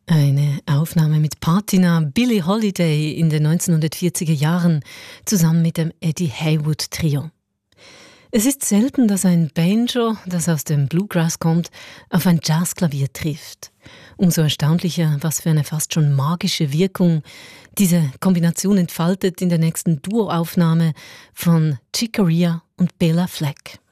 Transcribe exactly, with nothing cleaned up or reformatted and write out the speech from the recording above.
Eine Aufnahme mit Patina Billie Holiday in den neunzehnhundertvierziger Jahren zusammen mit dem Eddie Heywood Trio. Es ist selten, dass ein Banjo, das aus dem Bluegrass kommt, auf ein Jazzklavier trifft. Umso erstaunlicher, was für eine fast schon magische Wirkung diese Kombination entfaltet in der nächsten Duoaufnahme von Chick Corea und Bela Fleck.